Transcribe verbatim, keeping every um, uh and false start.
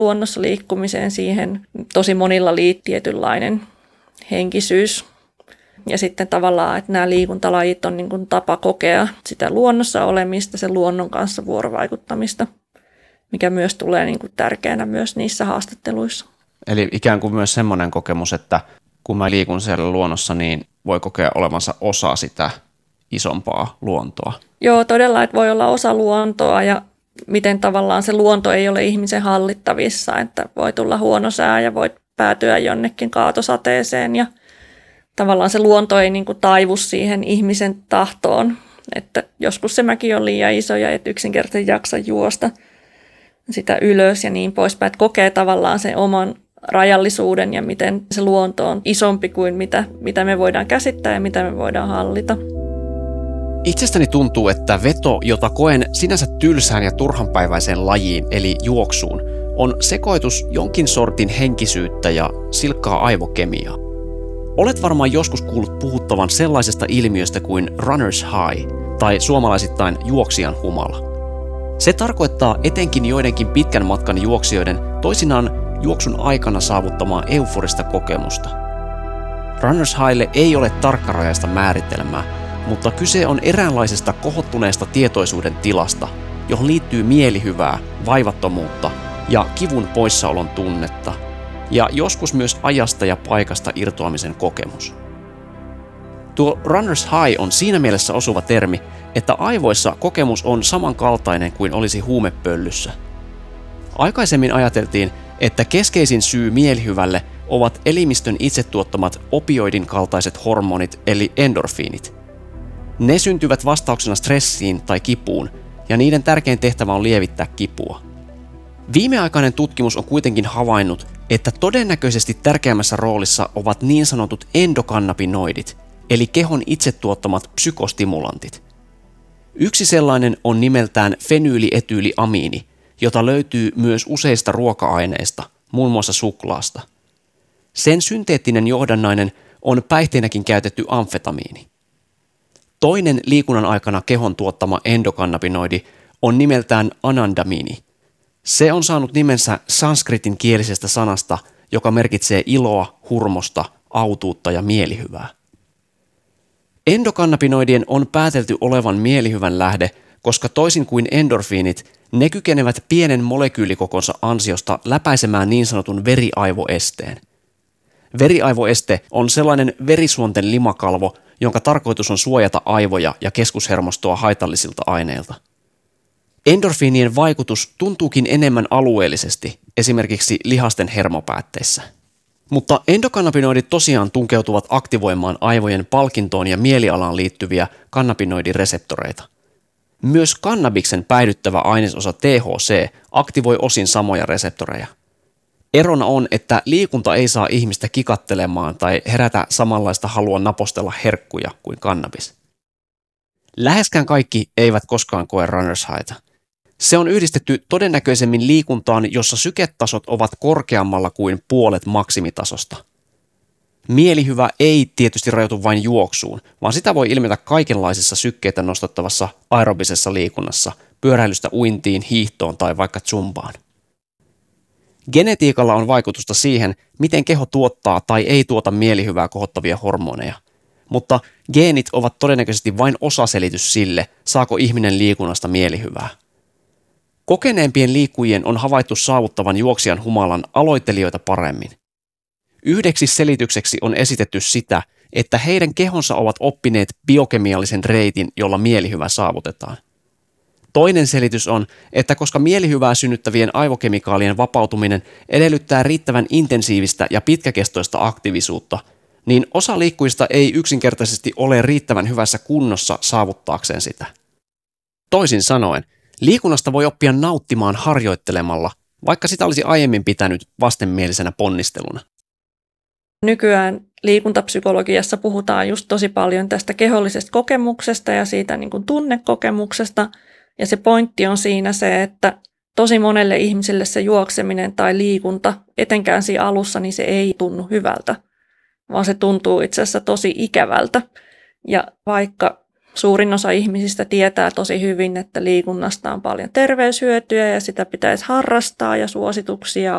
luonnossa liikkumiseen, siihen tosi monilla liittyy tietynlainen henkisyys. Ja sitten tavallaan, että nämä liikuntalajit on niin kuin tapa kokea sitä luonnossa olemista, sen luonnon kanssa vuorovaikuttamista, mikä myös tulee niin kuin tärkeänä myös niissä haastatteluissa. Eli ikään kuin myös semmoinen kokemus, että kun mä liikun siellä luonnossa, niin voi kokea olevansa osa sitä isompaa luontoa. Joo, todella, että voi olla osa luontoa ja miten tavallaan se luonto ei ole ihmisen hallittavissa, että voi tulla huono sää ja voit päätyä jonnekin kaatosateeseen ja tavallaan se luonto ei niin kuin taivu siihen ihmisen tahtoon, että joskus se mäki on liian iso ja et yksinkertaisesti jaksa juosta sitä ylös ja niin poispäin, että kokee tavallaan sen oman rajallisuuden ja miten se luonto on isompi kuin mitä, mitä me voidaan käsittää ja mitä me voidaan hallita. Itsestäni tuntuu, että veto, jota koen sinänsä tylsään ja turhanpäiväiseen lajiin, eli juoksuun, on sekoitus jonkin sortin henkisyyttä ja silkkaa aivokemiaa. Olet varmaan joskus kuullut puhuttavan sellaisesta ilmiöstä kuin runner's high, tai suomalaisittain juoksijan humala. Se tarkoittaa etenkin joidenkin pitkän matkan juoksijoiden toisinaan juoksun aikana saavuttamaa euforista kokemusta. Runner's highlle ei ole tarkkarajaista määritelmää, mutta kyse on eräänlaisesta kohottuneesta tietoisuuden tilasta, johon liittyy mielihyvää, vaivattomuutta ja kivun poissaolon tunnetta, ja joskus myös ajasta ja paikasta irtoamisen kokemus. Tuo runner's high on siinä mielessä osuva termi, että aivoissa kokemus on samankaltainen kuin olisi huumepöllyssä. Aikaisemmin ajateltiin, että keskeisin syy mielihyvälle ovat elimistön itse tuottamat opioidin kaltaiset hormonit eli endorfiinit. Ne syntyvät vastauksena stressiin tai kipuun, ja niiden tärkein tehtävä on lievittää kipua. Viimeaikainen tutkimus on kuitenkin havainnut, että todennäköisesti tärkeämmässä roolissa ovat niin sanotut endokannabinoidit, eli kehon itse tuottamat psykostimulantit. Yksi sellainen on nimeltään fenyylietyyliamiini, jota löytyy myös useista ruoka-aineista, muun muassa suklaasta. Sen synteettinen johdannainen on päihteenäkin käytetty amfetamiini. Toinen liikunnan aikana kehon tuottama endokannabinoidi on nimeltään anandamiini. Se on saanut nimensä sanskritin kielisestä sanasta, joka merkitsee iloa, hurmosta, autuutta ja mielihyvää. Endokannabinoidien on päätelty olevan mielihyvän lähde, koska toisin kuin endorfiinit, ne kykenevät pienen molekyylikokonsa ansiosta läpäisemään niin sanotun veriaivoesteen. Veriaivoeste on sellainen verisuonten limakalvo, jonka tarkoitus on suojata aivoja ja keskushermostoa haitallisilta aineilta. Endorfiinien vaikutus tuntuukin enemmän alueellisesti, esimerkiksi lihasten hermopäätteissä. Mutta endokannabinoidit tosiaan tunkeutuvat aktivoimaan aivojen palkintoon ja mielialaan liittyviä kannabinoidireseptoreita. Myös kannabiksen päihdyttävä ainesosa T H C aktivoi osin samoja reseptoreja. Erona on, että liikunta ei saa ihmistä kikattelemaan tai herätä samanlaista halua napostella herkkuja kuin kannabis. Läheskään kaikki eivät koskaan koe runner's highta. Se on yhdistetty todennäköisemmin liikuntaan, jossa syketasot ovat korkeammalla kuin puolet maksimitasosta. Mielihyvä ei tietysti rajoitu vain juoksuun, vaan sitä voi ilmetä kaikenlaisissa sykkeitä nostattavassa aerobisessa liikunnassa, pyöräilystä uintiin, hiihtoon tai vaikka zumbaan. Genetiikalla on vaikutusta siihen, miten keho tuottaa tai ei tuota mielihyvää kohottavia hormoneja, mutta geenit ovat todennäköisesti vain osaselitys sille, saako ihminen liikunnasta mielihyvää. Kokeneempien liikkujien on havaittu saavuttavan juoksijan humalan aloittelijoita paremmin. Yhdeksi selitykseksi on esitetty sitä, että heidän kehonsa ovat oppineet biokemiallisen reitin, jolla mielihyvä saavutetaan. Toinen selitys on, että koska mielihyvää synnyttävien aivokemikaalien vapautuminen edellyttää riittävän intensiivistä ja pitkäkestoista aktiivisuutta, niin osa liikkujista ei yksinkertaisesti ole riittävän hyvässä kunnossa saavuttaakseen sitä. Toisin sanoen, liikunnasta voi oppia nauttimaan harjoittelemalla, vaikka sitä olisi aiemmin pitänyt vastenmielisenä ponnisteluna. Nykyään liikuntapsykologiassa puhutaan just tosi paljon tästä kehollisesta kokemuksesta ja siitä niin kuin tunnekokemuksesta. Ja se pointti on siinä se, että tosi monelle ihmiselle se juokseminen tai liikunta, etenkään siinä alussa, niin se ei tunnu hyvältä, vaan se tuntuu itse asiassa tosi ikävältä. Ja vaikka suurin osa ihmisistä tietää tosi hyvin, että liikunnasta on paljon terveyshyötyjä ja sitä pitäisi harrastaa ja suosituksia